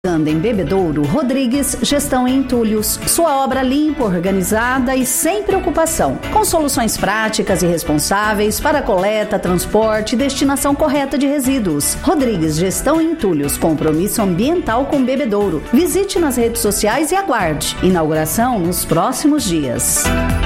Em Bebedouro, Rodrigues Gestão em Entulhos. Sua obra limpa, organizada e sem preocupação. Com soluções práticas e responsáveis para a coleta, transporte e destinação correta de resíduos. Rodrigues Gestão em Entulhos. Compromisso ambiental com Bebedouro. Visite nas redes sociais e aguarde. Inauguração nos próximos dias.